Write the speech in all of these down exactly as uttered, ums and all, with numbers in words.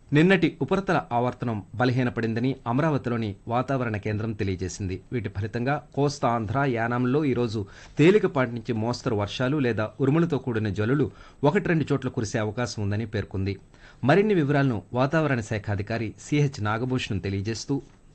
నిన్నటి ఉపరితల ఆవర్తనం బలహీనపడిందని అమరావతిలోని వాతావరణ కేంద్రం తెలియజేసింది. వీటి ఫలితంగా కోస్తా ఆంధ్ర యానాంలో ఈరోజు తేలికపాటి నుంచి మోస్తరు వర్షాలు లేదా ఉరుములతో కూడిన జల్లులు ఒకటి రెండు చోట్ల కురిసే అవకాశం ఉందని పేర్కొంది. మరిన్ని వివరాలను వాతావరణ శాఖ అధికారి సిహెచ్ నాగభూషణం తెలియజేస్తూ,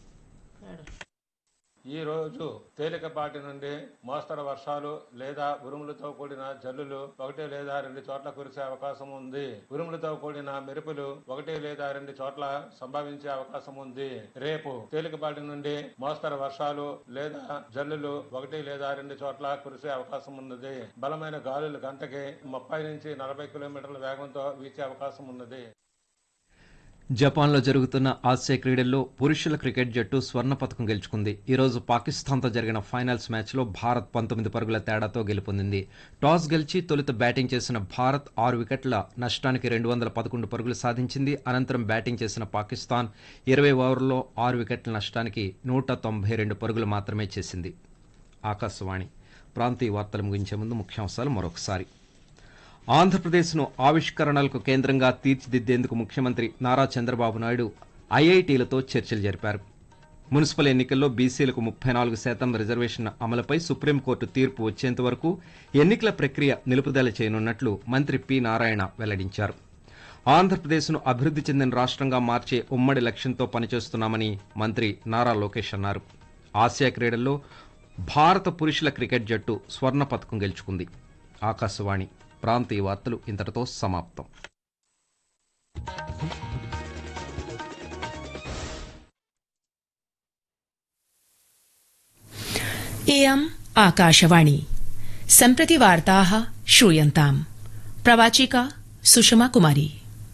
ఈ రోజు తేలికపాటి నుండి మోస్తరు వర్షాలు లేదా ఉరుములతో కూడిన జల్లులు ఒకటి లేదా రెండు చోట్ల కురిసే అవకాశం ఉంది. ఉరుములతో కూడిన మెరుపులు ఒకటి లేదా రెండు చోట్ల సంభవించే అవకాశం ఉంది. రేపు తేలికపాటి నుండి మోస్తరు వర్షాలు లేదా జల్లులు ఒకటి లేదా రెండు చోట్ల కురిసే అవకాశం ఉన్నది. బలమైన గాలులు గంటకి ముప్పై నుంచి నలభై కిలోమీటర్ల వేగంతో వీచే అవకాశం ఉన్నది. జపాన్లో జరుగుతున్న ఆసియా క్రీడల్లో పురుషుల క్రికెట్ జట్టు స్వర్ణ పతకం గెలుచుకుంది. ఈరోజు పాకిస్తాన్తో జరిగిన ఫైనల్స్ మ్యాచ్లో భారత్ పంతొమ్మిది పరుగుల తేడాతో గెలుపొందింది. టాస్ గెలిచి తొలుత బ్యాటింగ్ చేసిన భారత్ ఆరు వికెట్ల నష్టానికి రెండు వందల పదకొండు పరుగులు సాధించింది. అనంతరం బ్యాటింగ్ చేసిన పాకిస్తాన్ ఇరవై ఓవర్లలో ఆరు వికెట్ల నష్టానికి నూట తొంభై రెండు పరుగులు మాత్రమే చేసింది. ఆకాశవాణి ప్రాంతీయ వార్తలు ముగించే ముందు ముఖ్యాంశాలు మరొకసారి. ఆంధ్రప్రదేశ్ను ఆవిష్కరణలకు కేంద్రంగా తీర్చిదిద్దేందుకు ముఖ్యమంత్రి నారా చంద్రబాబు నాయుడు ఐఐటీలతో చర్చలు జరిపారు. మున్సిపల్ ఎన్నికల్లో బీసీలకు ముప్పై నాలుగు శాతం రిజర్వేషన్ అమలుపై సుప్రీంకోర్టు తీర్పు వచ్చేంత వరకు ఎన్నికల ప్రక్రియ నిలుపుదల చేయనున్నట్లు మంత్రి పి నారాయణ వెల్లడించారు. ఆంధ్రప్రదేశ్ను అభివృద్ధి చెందిన రాష్ట్రంగా మార్చే ఉమ్మడి లక్ష్యంతో పనిచేస్తున్నామని మంత్రి నారా లోకేష్ అన్నారు. ఆసియా క్రీడల్లో భారత పురుషుల క్రికెట్ జట్టు స్వర్ణ పతకం గెలుచుకుంది. ఆకాశవాణి ప్రాంతీయ వార్తలు ఇంతటితో సమాప్తం. इयम् आकाशवाणी सम्प्रति वार्ताः श्रूयन्ताम्. प्रवाचिका सुषमा कुमारी.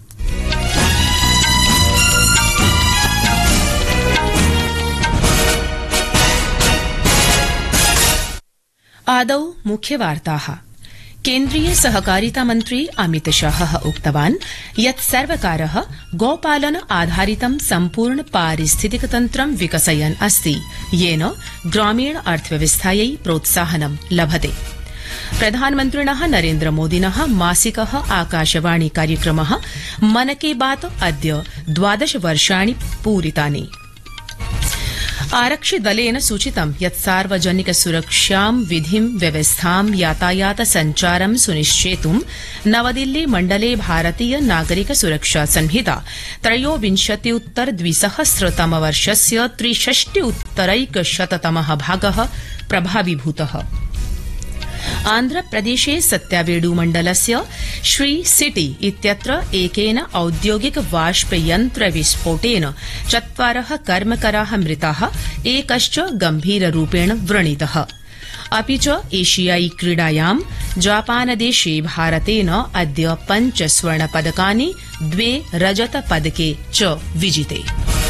आदौ मुख्यवार्ताः. केन्द्रीय सहकारिता मन्त्री अमित शाहः उक्तवान् यत् सर्वकारः गोपालन आधारितं सम्पूर्ण पारिस्थितिकतन्त्रं विकसयन् अस्ति, येन ग्रामीण अर्थव्यवस्थायै प्रोत्साहनं लभते. प्रधानमन्त्रिणः नरेन्द्रमोदिनः मासिकः आकाशवाणी कार्यक्रमः मन की बात अद्य द्वादश वर्षाणि पूरितानि. आरक्षिदलेन सूचितं यत् सार्वजनिक सुरक्षां विधिं व्यवस्थां यातायात सञ्चारं सुनिश्चेतुं नवदिल्ली मण्डले भारतीय नागरिक सुरक्षा संहिता त्रयोविंशत्युत्तर द्विसहस्रतमवर्षस्य त्रिषष्टि उत्तरैकशततमः भागः प्रभावीभूतः. आन्ध्रप्रदेशे सत्यावेडु मण्डलस्य श्री सिटी इत्यत्र एकेन औद्योगिक वाष्पयन्त्र विस्फोटेन चत्वारः कर्मकराः मृताः, एकश्च गम्भीररूपेण व्रणितः. अपि च एशियाई क्रीडायां जापानदेशे भारतेन अद्य पञ्च स्वर्णपदकानि द्वे रजतपदके च विजिते.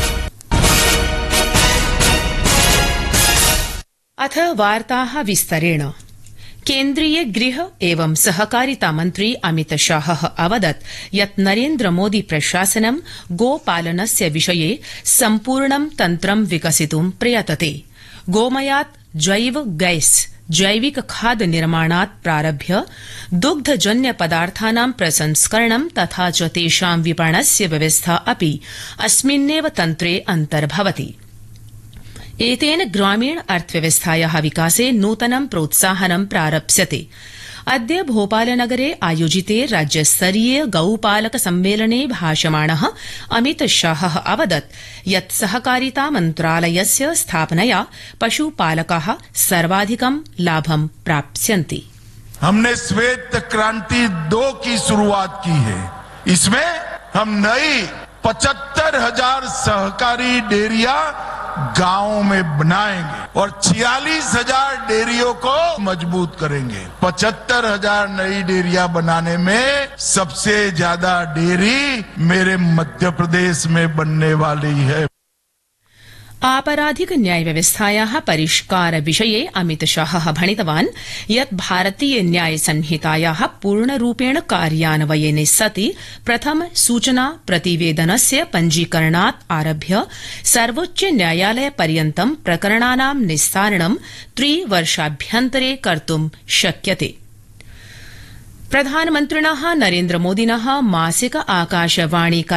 अथ वार्ताः विस्तरेण. केन्द्रीय गृह एवं सहकारिता मन्त्री अमित शाहः अवदत् यत् नरेन्द्र मोदी प्रशासनं गोपालनस्य विषये सम्पूर्णं तन्त्रं विकसितुं प्रयतते. गोमयात् जैव गैस्, जैविक खाद्य निर्माणात् प्रारभ्य दुग्धजन्य पदार्थानां प्रसंस्करणं तथा च तेषां विपणस्य व्यवस्था अपि अस्मिन्नेव तन्त्रे अन्तर्भवति. एतेन ग्रामीण अर्थव्यवस्थायाः विकासे नूतनं प्रोत्साहनं प्रारप्स्यते. अद्य भोपालनगरे आयोजिते राज्यस्तरीय गौपालक सम्मेलने भाषमाणः अमित शाहः अवदत् यत् सहकारिता मन्त्रालयस्य स्थापनया पशुपालकाः सर्वाधिकं लाभं प्राप्स्यन्ति. हमने श्वेत क्रांति दो की शुरुआत की है. इसमें हम नई पचहत्तर हजार सहकारी डेयरिया गांव में बनाएंगे और छियालीस हजार डेयरियों को मजबूत करेंगे. पचहत्तर हजार नई डेयरिया बनाने में सबसे ज्यादा डेयरी मेरे मध्य प्रदेश में बनने वाली है. आपराधिक न्यायव्यवस्थायाः परिष्कार विषये अमित शाहः भणितवान् यत् भारतीय न्याय संहितायाः पूर्णरूपेण कार्यान्वयने सति प्रथम सूचना प्रतिवेदनस्य पञ्जीकरणात् आरभ्य सर्वोच्च न्यायालय पर्यन्तं प्रकरणानां निस्तारणं त्रिवर्षाभ्यन्तरे कर्तुं शक्यते. प्रधानमन्त्रिणः नरेन्द्रमोदिनः मासिक आकाशवाणी